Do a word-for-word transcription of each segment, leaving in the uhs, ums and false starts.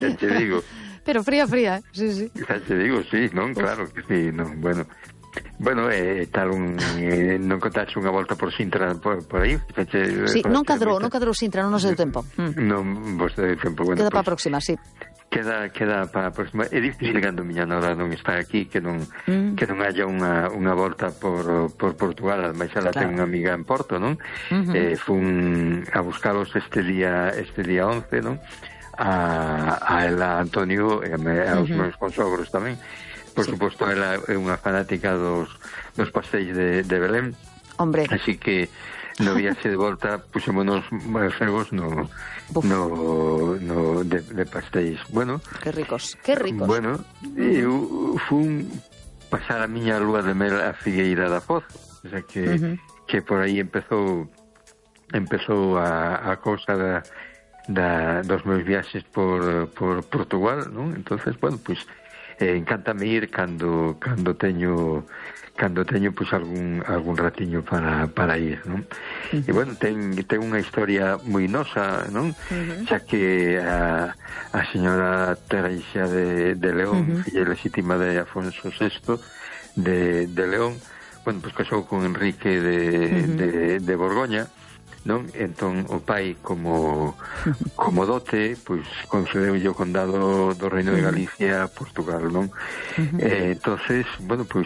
xa te digo. Pero fría, fría, sí, sí. Xa te digo, sí, non, claro que sí, non, bueno. Bueno, eh, tal un eh, non contaxe unha volta por Sintra por, por aí? Feche, sí, non cadrou, non cadrou Sintra, non nos deu tempo. Mm. Non vos deu tempo, bueno. Queda pues, para a próxima, sí. Queda, queda para a próxima. É difícil cando miña nora non está aquí que non mm. que non haya unha, unha volta por, por Portugal, ademais ela claro. ten unha amiga en Porto, non? Uh-huh. Eh, fun a buscalos este día este día once, non? A, a ela Antonio e a, a os uh-huh. meus consogros tamén. Por sí. suposto, ela é unha fanática dos, dos pastéis de, de Belén. Hombre. Así que no viaxe de volta puxémonos cegos no, no, no de, de pastéis. Bueno, que ricos, que ricos. Bueno, eu fun pasar a miña lúa de mel a Figueira da Foz. O sea que, uh-huh. que por aí empezou empezou a, a cousa da, da, dos meus viaxes por, por Portugal, non? Entonces, bueno, pois pues, Eh, encántame ir cando cando teño cando teño pois pues, algún algún ratiño para para ir, non? Uh-huh. E bueno, ten ten unha historia moi nosa, non? Uh-huh. Xa que a a señora Teresa de de León, uh-huh. filla legítima de Afonso sexto de de León, bueno, pois pues, casou con Enrique de uh-huh. de de Borgoña, non? Entón o pai como como dote pois concedeu o condado do Reino de Galicia a Portugal, non? Uh-huh. Eh, entonces, bueno, pois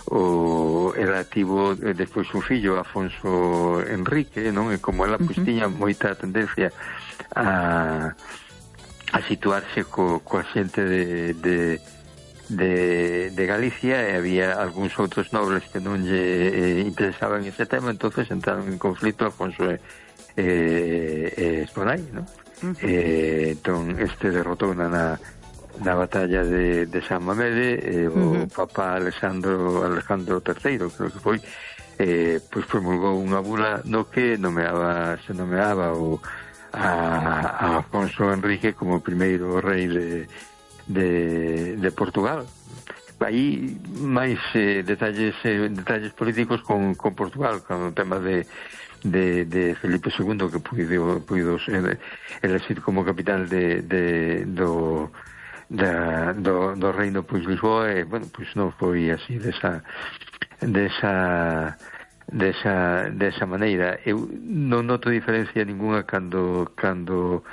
o era tivo despois un fillo Afonso Enrique, non? E como ela pois uh-huh. tiña moita tendencia a a situarse co, coa xente de de De, de Galicia, e había algúns outros nobles que non lle eh, interesaban ese tema, entonces entraron en conflito Afonso e eh, eh, Esponai, non? Uh-huh. Eh, entón este derrotou na, na batalla de, de San Mamede, eh, uh-huh. o papá Alexandro Alejandro terceiro, creo que foi, eh, pois promulgou unha bula no que nomeaba, se nomeaba o, a, a Afonso Enrique como primeiro rei de De, de Portugal. Aí máis eh, detalles eh, detalles políticos con, con Portugal, con o tema de, de, de Felipe segundo, que puido, puido ser elegir como capital de, de, do, da, do, do reino pois Lisboa, e bueno, pois non foi así desa desa desa, desa maneira. Eu non noto diferencia ninguna cando cando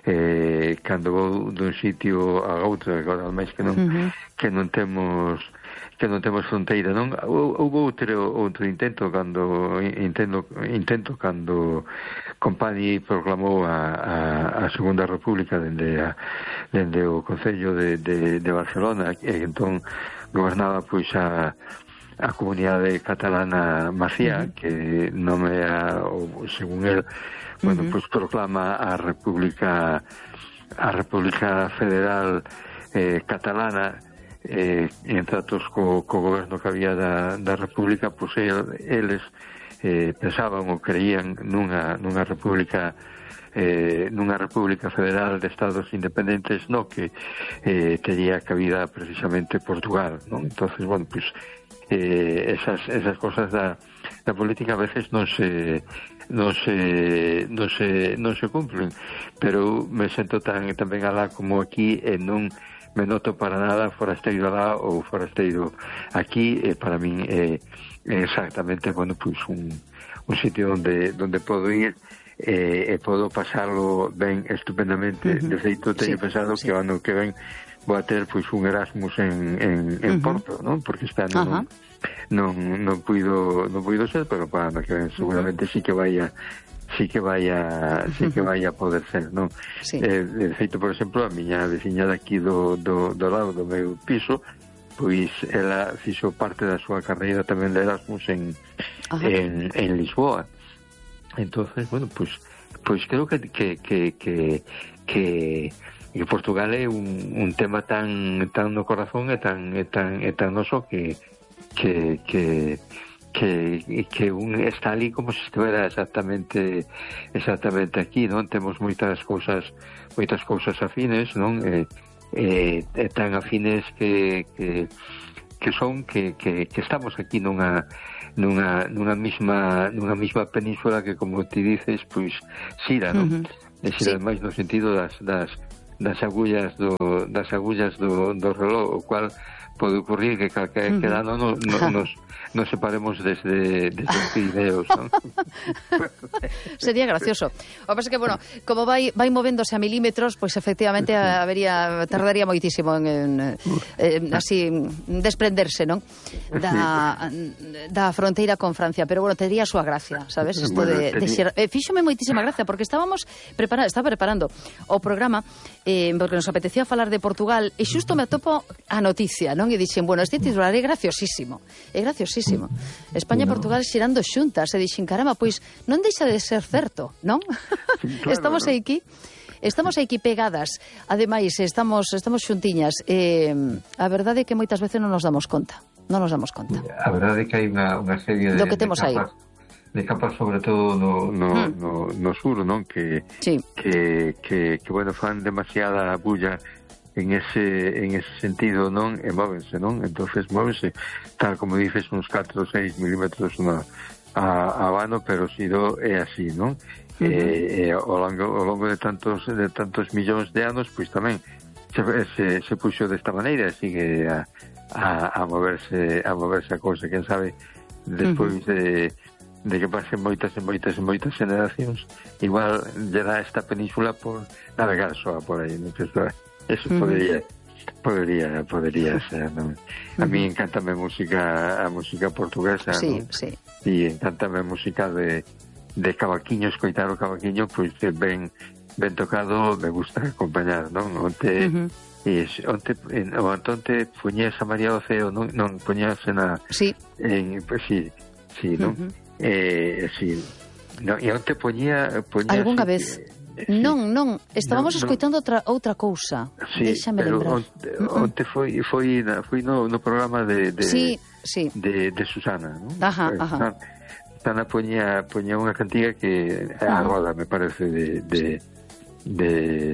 eh, cando vou dun sitio a outro, agora máis que non uh-huh. que non temos que non temos fronteira, non? Houve outro outro intento cando intento intento cando Compani proclamou a, a, a Segunda República dende a, dende o Concello de, de, de Barcelona, e entón gobernaba pois a a comunidade catalana Macía, uh-huh. que nomea, según el, bueno, uh-huh. pues proclama a República a República Federal eh, Catalana, eh, en tratos co, co goberno que había da, da República, pues el, eles eh, pensaban ou creían nunha, nunha República eh, nunha República Federal de Estados Independentes, no que eh, tería cabida precisamente Portugal, ¿no? Entonces, bueno, pues Eh, esas esas cosas da, da política a veces non se non se non se non se cumplen, pero me sento tan tamén alá como aquí, e non me noto para nada forasteiro alá ou forasteiro aquí. E para min é eh, exactamente, bueno, pues un un sitio onde donde podo ir e eh, podo pasarlo ben estupendamente. Uh-huh. De feito, teño sí, pensado sí. que o ano que ven vou a ter pois un Erasmus en, en, en uh-huh. Porto, non? Porque este ano uh-huh. non, non, non puido non puido ser, pero para ano que ven seguramente uh-huh. sí que vai a sí que vai a sí que vai a poder ser, non? Sí. Eh, de feito, por exemplo, a miña veciña daqui do, do, do lado do meu piso, pois ela fixo parte da súa carreira tamén de Erasmus en, uh-huh. en, en Lisboa. Entonces, bueno, pois pois creo que que que que, que E Portugal é un, un tema tan tan no corazón e tan e tan e tan noso que que que que que un está ali como se estivera exactamente exactamente aquí, non? Temos moitas cousas moitas cousas afines, non? E, e, e tan afines que que que son que que que estamos aquí nunha nunha nunha mesma nunha mesma península que, como ti dices, pois xira, non? Uh-huh. E xira sí. máis no sentido das das das agullas do, das agullas do, do reloj, o cual pode ocurrir que calquera uh-huh. ano no, no, nos, nos separemos desde, desde os Pirineos, ¿no? Sería gracioso. O que pasa que, bueno, como vai, vai movéndose a milímetros, pois pues, efectivamente habería, tardaría moitísimo en, en, en así desprenderse, non? Da, da fronteira con Francia, pero bueno, tería a súa gracia, sabes? Isto bueno, de, de xer... eh, fíxome moitísima gracia, porque estábamos prepara... estaba preparando o programa eh, porque nos apetecía falar de Portugal e xusto me atopo a noticia, non? E dixen, bueno, este titular é graciosísimo, é graciosísimo. España e Portugal xirando xuntas, e dixen, caramba, pois non deixa de ser certo, non? Claro, estamos ¿no? aquí, estamos aquí pegadas, ademais, estamos estamos xuntiñas, eh, a verdade é que moitas veces non nos damos conta, non nos damos conta. A verdade é que hai unha, unha serie de, do que temos de capas, aí. de capas sobre todo no, no, mm. no, no sur, non? Que, sí. que, que, que, bueno, fan demasiada bulla en ese en ese sentido, non? E móvense, non? Entonces móvense, tal como dices, uns catro ou seis milímetros na, a, a vano, pero si do é así, non? Uh-huh. E, e ao longo, ao longo de tantos de tantos millóns de anos, pois tamén se, se, se puxo desta maneira e sigue a, a, a moverse a moverse a cousa, quen sabe despois uh-huh. de de que pasen moitas e moitas e moitas generacións, igual lle dá esta península por navegar só por aí, non? Que isto é Eso uh-huh. podería, podería, podería ser, ¿no? A mí uh-huh. encántame música, a música portuguesa, sí, ¿no? Sí, y encántame música de, de cavaquiño, escoitar o cavaquiño, pois pues, ben, ben tocado, me gusta acompañar, ¿no? Onte, uh-huh. e onte, en, o onte poñías a María do Ceo, non, non poñías na... Sí. En, pues sí, sí, ¿no? Uh-huh. Eh, sí. No, e onte poñía... poñía Algúnha así, vez... Que, Non, non, estábamos no, escoitando no. outra outra cousa. Sí, déxame pero lembrar. Onte, onte foi foi na, foi no, no programa de de, sí, sí. de de Susana, ¿no? Ajá, ajá. Susana poñía poñía unha cantiga que a roda, me parece, de de de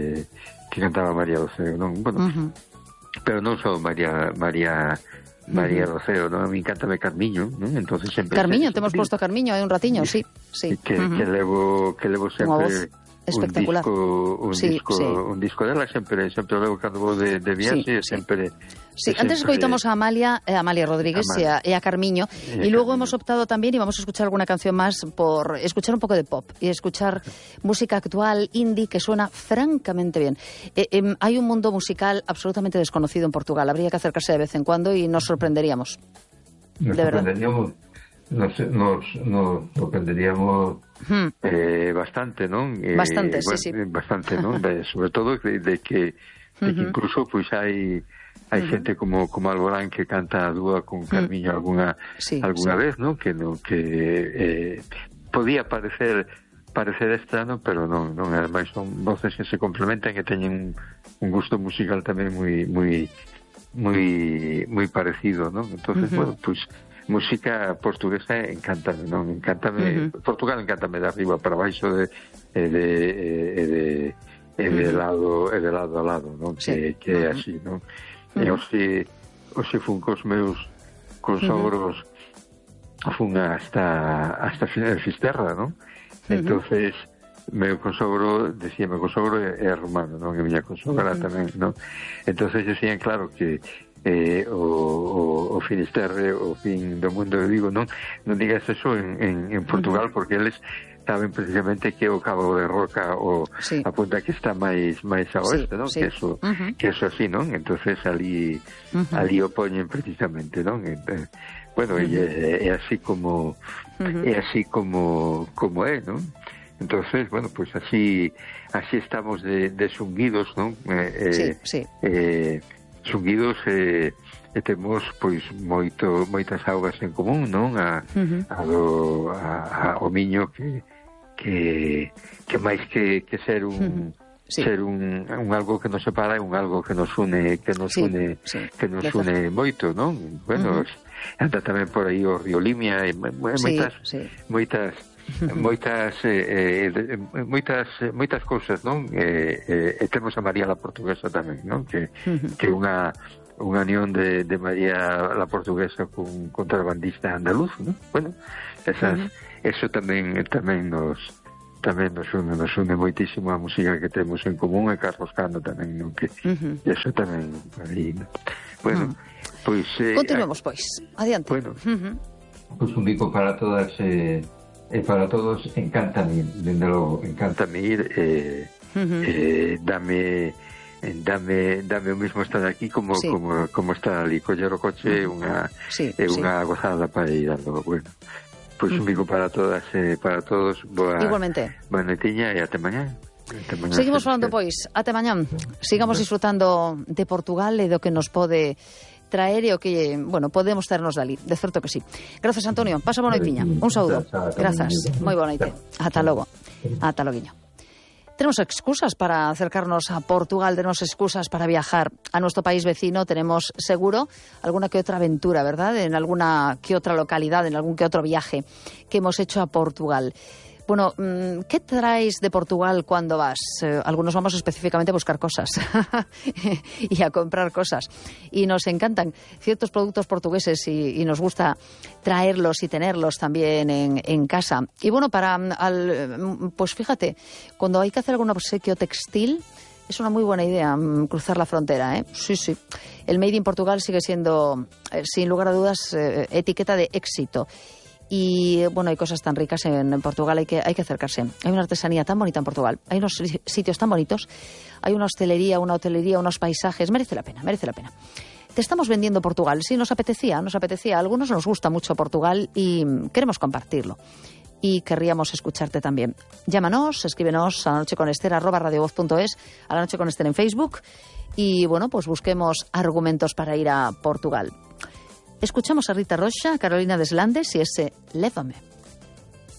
que cantaba María do Ceo, non? Bueno, uh-huh. pero non só María María María uh-huh. do Ceo, non? A mí encántame Carmiño, non? Entonces sempre Carmiño, temos posto Carmiño hai un ratiño, sí, sí. Que uh-huh. que levo que levo sempre espectacular. Un disco, un, sí, disco, sí. un disco dela sempre, sempre levo cando vou de, de viaxe, sí, sempre... Sí, sempre... antes escoitamos a Amalia, eh, Amalia Rodríguez Amalia. E, a, e a Carmiño, e, e luego hemos optado también, y vamos a escuchar alguna canción más, por escuchar un poco de pop, y escuchar música actual, indie, que suena francamente bien. Eh, eh, hay un mundo musical absolutamente desconocido en Portugal, habría que acercarse de vez en cuando y nos sorprenderíamos. Nos de sorprenderíamos, nos, nos, nos sorprenderíamos hmm. eh, bastante, ¿no? Eh, bastante, bueno, sí, sí. Bastante, ¿no? De, sobre todo de, de, que, de que incluso pues hay hay uh-huh. gente como como Alborán que canta a dúa con Carmiño uh-huh. alguna sí, alguna sí. vez, ¿no? Que no que eh, podía parecer parecer extraño, pero non, non, además son voces que se complementan, que teñen un gusto musical tamén moi moi moi moi parecido, ¿no? Entonces, uh-huh. bueno, pues música portuguesa encántame, non? Encántame, uh-huh. Portugal encántame de arriba para baixo, de e de e de e de uh-huh. lado e de lado a lado, non? Sí. Que que é uh-huh. así, non? Uh-huh. E hoxe hoxe fun cos meus cos sogros uh-huh. fun hasta hasta Fisterra, non? Uh-huh. Entonces meu consogro, decía, meu consogro é romano, non? E miña consogra uh-huh. tamén, non? Entonces decían, claro, que eh, o, o, o Finisterre, o fin do mundo de Vigo, non non digas eso en, en, en Portugal, uh-huh. porque eles saben precisamente que o Cabo de Roca o sí. a punta que está máis máis a oeste, sí, non? Sí. Que eso uh-huh. que eso así, non? Entonces ali uh-huh. ali o poñen precisamente, non? Entonces, bueno, uh-huh. é, é así como uh-huh. é así como como é, non? Entonces, bueno, pues así así estamos de, de xunguidos, non? Eh, sí, sí. Eh, xunguidos e, e temos pois moito moitas augas en común, non? A, uh-huh. a do a, a o miño que que que máis que que ser un uh-huh. sí. ser un, un algo que nos separa, un algo que nos une, que nos sí, une sí. que nos Gracias. une moito, non? Bueno, uh-huh. anda tamén por aí o río Limia e moitas sí, sí. moitas moitas eh, eh, moitas moitas cousas, non? Eh, eh, e temos a María la Portuguesa tamén, non? Que uh-huh. que unha unha unión de, de María la Portuguesa con contrabandista andaluz, non? Bueno, esas uh-huh. eso tamén tamén nos tamén nos une, nos une moitísimo a música que temos en común, e Carlos Cano tamén, non? Que uh-huh. eso tamén aí, ¿no? Bueno, uh-huh. pois... Eh, continuemos, pois, adiante. Bueno, uh-huh. pois un bico para todas e eh, para todos, encántame, dende logo, encántame ir, eh, uh-huh. eh, dame... dame dame o mismo estar aquí como sí. como como estar ali, coller o coche é unha sí, é unha sí. gozada para ir dando, bueno. Pois pues un bico para todas e eh, para todos. Boa, igualmente. Boa noitiña e até mañá. Até mañá. Seguimos falando, pois, até mañá. Sigamos disfrutando de Portugal e do que nos pode traer e o que, bueno, podemos ternos dali. De certo que sí. Grazas, Antonio. Pasa boa noitiña. Un saúdo. Grazas. Moi boa noite. Ata logo. Ata loguiño. Tenemos excusas para acercarnos a Portugal, tenemos excusas para viajar a nuestro país vecino, tenemos seguro alguna que otra aventura, ¿verdad? En alguna que otra localidad, en algún que otro viaje que hemos hecho a Portugal. Bueno, ¿qué traes de Portugal cuando vas? Eh, algunos vamos específicamente a buscar cosas y a comprar cosas. Y nos encantan ciertos productos portugueses y, y nos gusta traerlos y tenerlos también en, en casa. Y bueno, para al, pues fíjate, cuando hay que hacer algún obsequio textil, es una muy buena idea cruzar la frontera, ¿eh? Sí, sí. El Made in Portugal sigue siendo, eh, sin lugar a dudas, eh, etiqueta de éxito. Y bueno, hay cosas tan ricas en, en Portugal, hay que, hay que acercarse. Hay una artesanía tan bonita en Portugal, hay unos sitios tan bonitos, hay una hostelería, una hotelería, unos paisajes, merece la pena, merece la pena. Te estamos vendiendo Portugal, sí, nos apetecía, nos apetecía, a algunos nos gusta mucho Portugal y queremos compartirlo. Y querríamos escucharte también. Llámanos, escríbenos a la noche con Esther, arroba radiovoz punto es, a la noche con Esther en Facebook, y bueno, pues busquemos argumentos para ir a Portugal. Escuchamos a Rita Rocha, a Carolina Deslandes y ese Lévame.